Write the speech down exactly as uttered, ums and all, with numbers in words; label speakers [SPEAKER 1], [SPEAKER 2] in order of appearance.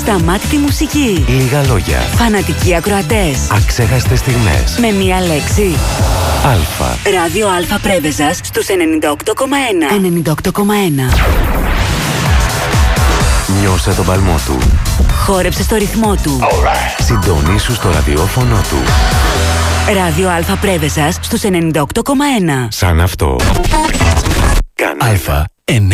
[SPEAKER 1] Ασταμάτητη μουσική.
[SPEAKER 2] Λίγα λόγια.
[SPEAKER 1] Φανατικοί ακροατές.
[SPEAKER 2] Αξέχαστες στιγμές.
[SPEAKER 1] Με μία λέξη.
[SPEAKER 2] Αλφα.
[SPEAKER 1] Ράδιο Αλφα Πρέβεζας στους ενενήντα οκτώ κόμμα ένα. ενενήντα οκτώ κόμμα ένα.
[SPEAKER 2] Νιώσε τον παλμό του.
[SPEAKER 1] Χόρεψε στο ρυθμό του.
[SPEAKER 2] Right. Συντονίσου στο ραδιόφωνο του.
[SPEAKER 1] Ράδιο Αλφα Πρέβεζας στους ενενήντα οκτώ κόμμα ένα.
[SPEAKER 2] Σαν αυτό. Κάνε.
[SPEAKER 3] Αλφα.